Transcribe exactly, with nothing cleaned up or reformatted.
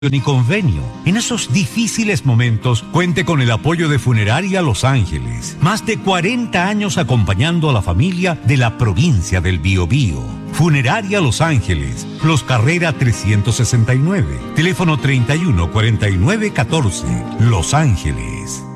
ni convenio. En esos difíciles momentos, cuente con el apoyo de Funeraria Los Ángeles. Más de cuarenta años acompañando a la familia de la provincia del Biobío. Funeraria Los Ángeles, Los Carrera trescientos sesenta y nueve, teléfono treinta y uno cuarenta y nueve catorce, Los Ángeles.